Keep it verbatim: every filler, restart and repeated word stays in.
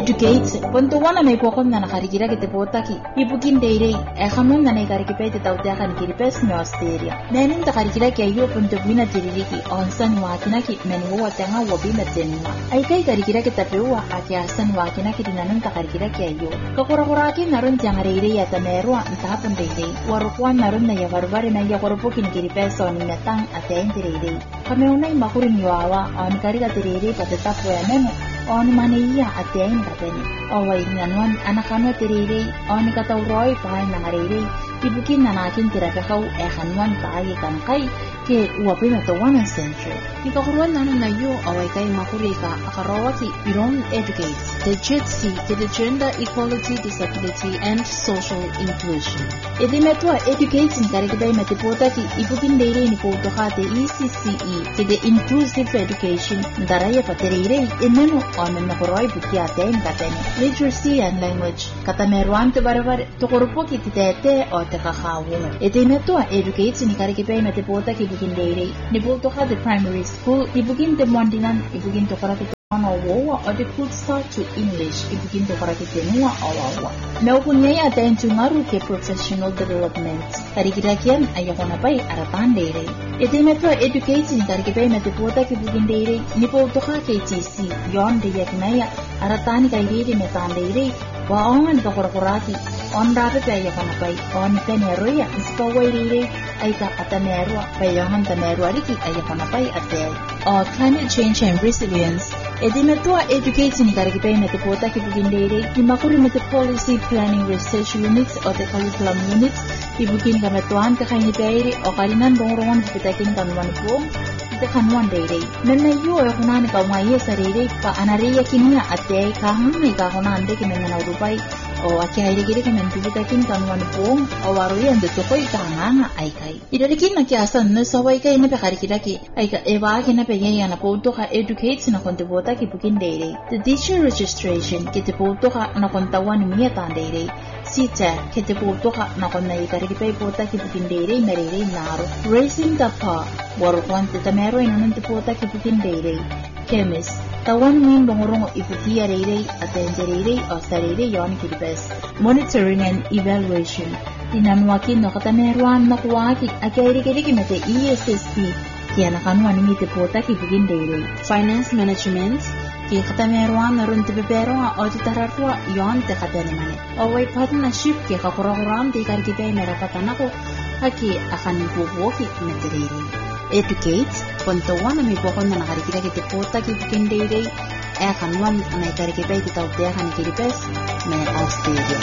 educate ponto wana may pokon na nakarikira kete potaki ibukin deire e khanon na nay karikipay tawte kan kiripes ni Australia menin ta karikira ke yo ponto bina tiririki onsan wakina ki meni wo tanga wo bina tenwa ay kay karikira ke tapewa akyasan wakina ki dinanon ta karikira ke yo kokorakoraki naron jangareire ya tamerwa ntapon deire warukwan naron na ya barbare na ya koropokin kiripes on natang aten tirirei kame unay makurin yawa on karika tirirei patatapo ya memo on maniya aten kateni away nganon anakano tirirei on katawroy pahay nangarirei ibukin na nakin tirakakaw e kanwan pahay kangkay ke uwapin na tawanan century ikakuruan nanon na yo away kay makuri ka akarawaki iron educate the jitsi to the gender equality disability and social inclusion edimetwa educating karikitay matipota ki ibukin deire ni po tohate E C C E to the inclusive education daraya patirei eneno on na koroy bukya ten kateni literacy and language katameruan to barabar to korpo ki tete o te kakawo edimetwa educating ni karikitay matipota ki ibukin deire ni po tohate primary school ibukin de mondinan ibukin to karaki ono wo o de could start to English ibukin to karaki tenua awawa na upunya aten tungaru ke professional development karikirakian ayakona pai aratan deire edimetwa educating karikitay matipota ki ibukin deire ni po toha K T C yon de yaknaya aratan kairiri metan deire waongan to korporati on data ayakona pai on teneroya ispawai deire aika atamerwa payangan tamerwa riki ayakona pai atel or climate change and resilience edimetwa educating karikitay matipota ki ibukin deire ni makuri mate policy planning research units or the curriculum units ibukin kametuan ka kainitairi o karinan dongorongan pitakin kanwan po ite kanwan deire menayo e kunan ka umaya sarire ka anariya kinia ate ka hmme ka kunan de kimenna urupai o akiaire gire kimen pitakin kanwan po o waruyan de tokoy tanganga aikai idarikin na kiasan na sawai kai na pekarikiraki aika eba kina peyaya na po to ka educate na kontibota ki ibukin deire the teacher registration kite po to ka na kontawan miya tan deire sita kete po to ka na kon nay karikipay po ta ki ibukin deire merere naro raising the pa warukwan te tamero inanon te po ta ki ibukin deire chemist tawan min bongorong ibukiya deire atenderere o sarere yon kiribes monitoring and evaluation tinanwakin no katameruan makuwaki akairikiriki mete E S S P kaya nakanuan mi te po ta ki ibukin deire finance management ki katameruan naron te bebero nga o titararwa yon te katanimane away partnership ki kakurakuram te karikipay merakatanako haki akan ibubuoki meterere educate pontawan na may bukon na nakarikita ki te po ta ki ibukin deire e kanwan na ikarikipay ki tawte akan ikiripes me Australia